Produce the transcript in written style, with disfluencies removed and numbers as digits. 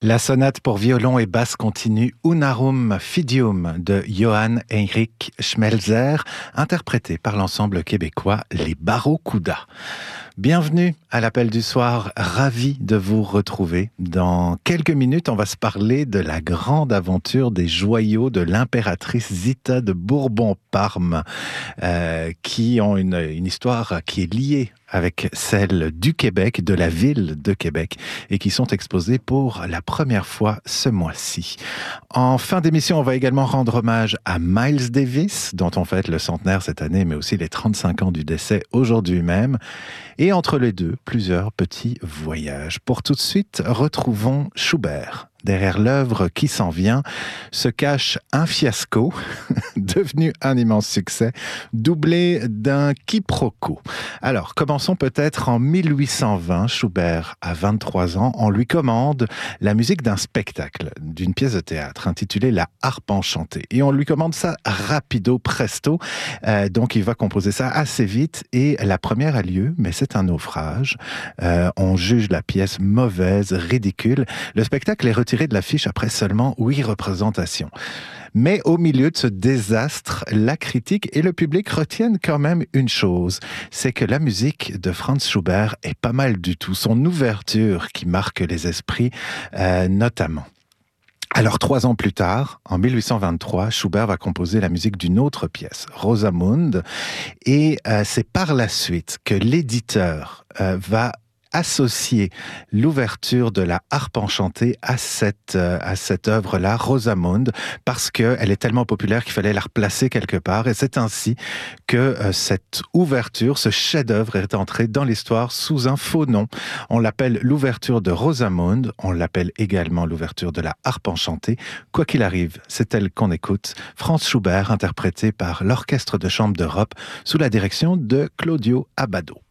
La sonate pour violon et basse continue Unarum Fidium de Johann Heinrich Schmelzer, interprété par l'ensemble québécois Les Barracudas. Bienvenue à l'appel du soir, ravi de vous retrouver. Dans quelques minutes, on va se parler de la grande aventure des joyaux de l'impératrice Zita de Bourbon-Parme, qui ont une histoire qui est liée avec celle du Québec, de la ville de Québec, et qui sont exposées pour la première fois ce mois-ci. En fin d'émission, on va également rendre hommage à Miles Davis, dont on fête le centenaire cette année, mais aussi les 35 ans du décès aujourd'hui même. Et entre les deux, plusieurs petits voyages. Pour tout de suite, retrouvons Schubert. Derrière l'œuvre qui s'en vient se cache un fiasco, devenu un immense succès, doublé d'un quiproquo. Alors, commençons peut-être en 1820. Schubert a 23 ans. On lui commande la musique d'un spectacle, d'une pièce de théâtre intitulée La Harpe enchantée. Et on lui commande ça rapido presto. Donc, il va composer ça assez vite. Et la première a lieu, mais c'est un naufrage. On juge la pièce mauvaise, ridicule. Le spectacle est retiré de l'affiche après seulement 8 représentations. Mais au milieu de ce désastre, la critique et le public retiennent quand même une chose, c'est que la musique de Franz Schubert est pas mal du tout. Son ouverture qui marque les esprits, notamment. Alors, 3 ans plus tard, en 1823, Schubert va composer la musique d'une autre pièce, Rosamunde, et c'est par la suite que l'éditeur va associer l'ouverture de la Harpe enchantée à cette œuvre-là, Rosamunde, parce qu'elle est tellement populaire qu'il fallait la replacer quelque part. Et c'est ainsi que cette ouverture, ce chef-d'œuvre est entré dans l'histoire sous un faux nom. On l'appelle l'ouverture de Rosamunde, on l'appelle également l'ouverture de la Harpe enchantée. Quoi qu'il arrive, c'est elle qu'on écoute. Franz Schubert, interprété par l'Orchestre de chambre d'Europe, sous la direction de Claudio Abbado.